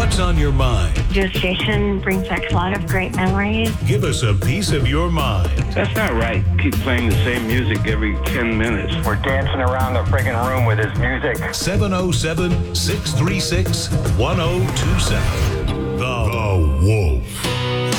What's on your mind? Your station brings back a lot of great memories. Give us a piece of your mind. That's not right. Keep playing the same music every 10 minutes. We're dancing around the friggin' room with his music. 707-636-1027. The Wolf.